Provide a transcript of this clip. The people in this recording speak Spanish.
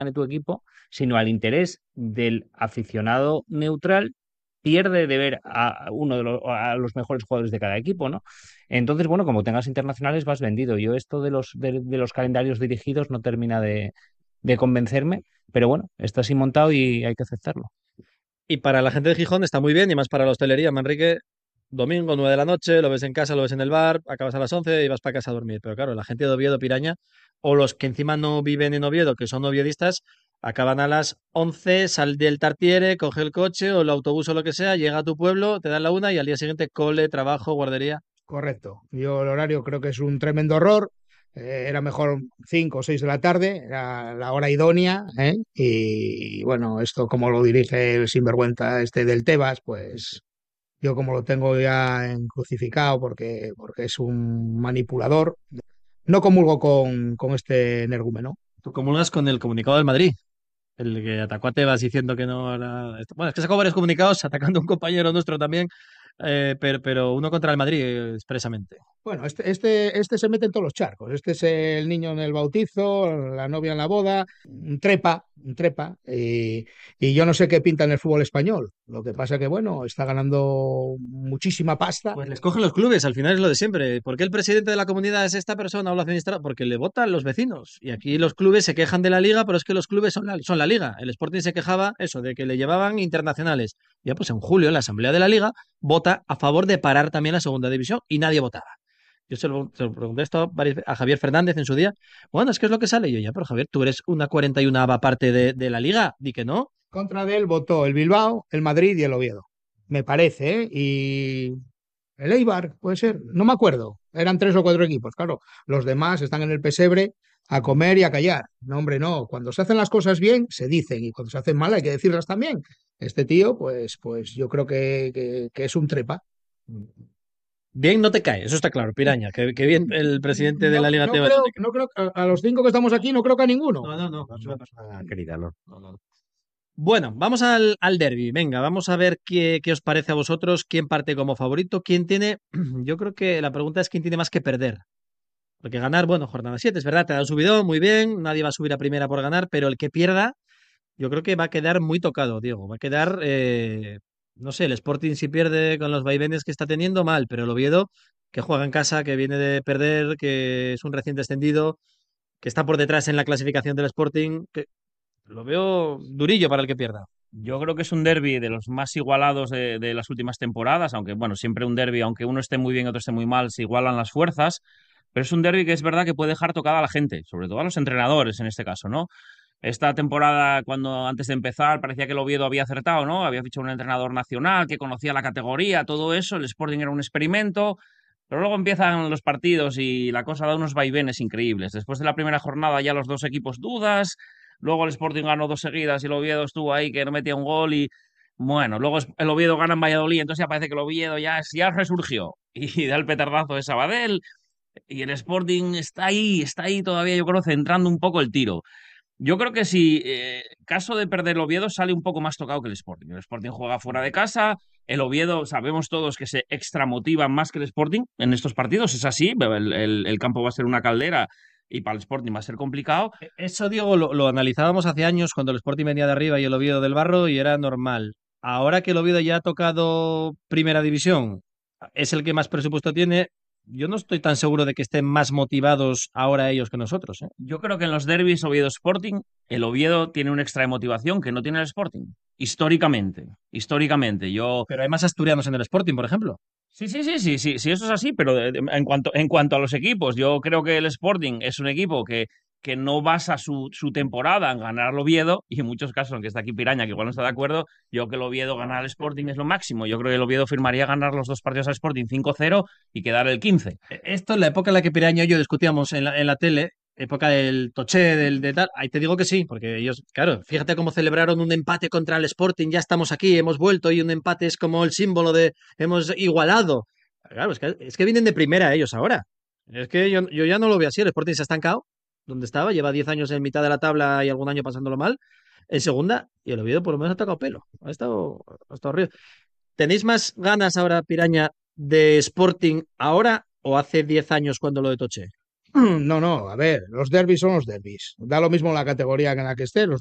gane tu equipo, sino al interés del aficionado neutral, pierde de ver a los mejores jugadores de cada equipo, ¿no? Entonces, bueno, como tengas internacionales vas vendido. Yo esto de los calendarios dirigidos no termina de convencerme, pero bueno, está así montado y hay que aceptarlo. Y para la gente de Gijón está muy bien, y más para la hostelería, Manrique. Domingo, 9 de la noche, lo ves en casa, lo ves en el bar, acabas a las 11 y vas para casa a dormir. Pero claro, la gente de Oviedo, Piraña, o los que encima no viven en Oviedo, que son oviedistas, acaban a las 11, sal del Tartiere, coge el coche o el autobús o lo que sea, llega a tu pueblo, te dan la una y al día siguiente cole, trabajo, guardería. Correcto. Yo el horario creo que es un tremendo error. Era mejor 5 o 6 de la tarde, era la hora idónea, ¿eh? Y bueno, esto como lo dirige el sinvergüenza este del Tebas, pues yo como lo tengo ya en crucificado porque es un manipulador, no comulgo con este energúmeno. Tú comulgas con el comunicado del Madrid, el que atacó a Tebas diciendo que no era... Bueno, es que sacó varios comunicados atacando a un compañero nuestro también, pero uno contra el Madrid expresamente. Bueno, este se mete en todos los charcos. Este es el niño en el bautizo, la novia en la boda, un trepa. Y yo no sé qué pinta en el fútbol español. Lo que pasa que, bueno, está ganando muchísima pasta. Pues les cogen los clubes, al final es lo de siempre. ¿Por qué el presidente de la comunidad es esta persona o la administradora? Porque le votan los vecinos. Y aquí los clubes se quejan de la liga, pero es que los clubes son la liga. El Sporting se quejaba eso, de que le llevaban internacionales. Ya pues en julio la asamblea de la liga vota a favor de parar también la segunda división y nadie votaba. Yo se lo pregunté esto a Javier Fernández en su día. Bueno, es que es lo que sale. Y yo, ya, pero Javier, tú eres una 41ª parte de la liga. Di que no. Contra de él votó el Bilbao, el Madrid y el Oviedo. Me parece, ¿eh? Y el Eibar, puede ser, no me acuerdo. Eran 3 o 4 equipos, claro. Los demás están en el pesebre a comer y a callar. No, hombre, no. Cuando se hacen las cosas bien, se dicen. Y cuando se hacen mal, hay que decirlas también. Este tío, pues yo creo que es un trepa. Bien no te cae, eso está claro, Piraña. Que bien el presidente de No, la Liga no Tebas no creo, te cae. no creo, a los 5 que estamos aquí, no creo que a ninguno. No, no, no. No es una No, persona querida, ¿no? no, no. Bueno, vamos al derby. Venga, vamos a ver qué os parece a vosotros, quién parte como favorito, quién tiene. Yo creo que la pregunta es quién tiene más que perder. Porque ganar, bueno, jornada 7 es verdad, te da un subidón, muy bien, nadie va a subir a primera por ganar, pero el que pierda, yo creo que va a quedar muy tocado, Diego. Va a quedar, no sé, el Sporting si pierde con los vaivenes que está teniendo, mal, pero el Oviedo, que juega en casa, que viene de perder, que es un recién descendido, que está por detrás en la clasificación del Sporting, que lo veo durillo para el que pierda. Yo creo que es un derbi de los más igualados de las últimas temporadas, aunque bueno, siempre un derbi, aunque uno esté muy bien y otro esté muy mal, se igualan las fuerzas, pero es un derbi que es verdad que puede dejar tocada a la gente, sobre todo a los entrenadores en este caso, ¿no? Esta temporada, cuando antes de empezar, parecía que el Oviedo había acertado, ¿no? Había fichado un entrenador nacional que conocía la categoría, todo eso, el Sporting era un experimento, pero luego empiezan los partidos y la cosa da unos vaivenes increíbles. Después de la primera jornada ya los dos equipos dudas, luego el Sporting ganó dos seguidas y el Oviedo estuvo ahí que no metía un gol y bueno, luego el Oviedo gana en Valladolid, entonces ya parece que el Oviedo ya resurgió y da el petardazo de Sabadell y el Sporting está ahí todavía, yo creo, centrando un poco el tiro. Yo creo que si caso de perder el Oviedo sale un poco más tocado que el Sporting. El Sporting juega fuera de casa, el Oviedo sabemos todos que se extramotiva más que el Sporting en estos partidos, es así, el campo va a ser una caldera y para el Sporting va a ser complicado. Eso, Diego, lo analizábamos hace años cuando el Sporting venía de arriba y el Oviedo del Barro y era normal. Ahora que el Oviedo ya ha tocado Primera División, es el que más presupuesto tiene. Yo no estoy tan seguro de que estén más motivados ahora ellos que nosotros, ¿eh? Yo creo que en los derbis Oviedo-Sporting, el Oviedo tiene un extra de motivación que no tiene el Sporting, históricamente, históricamente. Yo Pero hay más asturianos en el Sporting, por ejemplo. sí, sí, sí, sí, sí, sí, eso es así, pero en cuanto a los equipos, yo creo que el Sporting es un equipo que no basa su temporada en ganar al Oviedo, y en muchos casos, aunque está aquí Piraña, que igual no está de acuerdo, yo que el Oviedo ganar al Sporting es lo máximo. Yo creo que el Oviedo firmaría ganar los dos partidos al Sporting 5-0 y quedar el 15. Esto es la época en la que Piraño y yo discutíamos en la tele, época del Toché, de tal. Ahí te digo que sí, porque ellos, claro, fíjate cómo celebraron un empate contra el Sporting, ya estamos aquí, hemos vuelto y un empate es como el símbolo de hemos igualado. Claro, es que vienen de primera ellos ahora. Es que yo ya no lo veo así, el Sporting se ha estancado donde estaba, lleva 10 años en mitad de la tabla y algún año pasándolo mal, en segunda, y el Oviedo por lo menos ha tocado pelo. Ha estado horrible. ¿Tenéis más ganas ahora, Piraña, de Sporting ahora o hace 10 años cuando lo de Toché? No, no, a ver, los derbis son los derbis. Da lo mismo la categoría en la que esté, los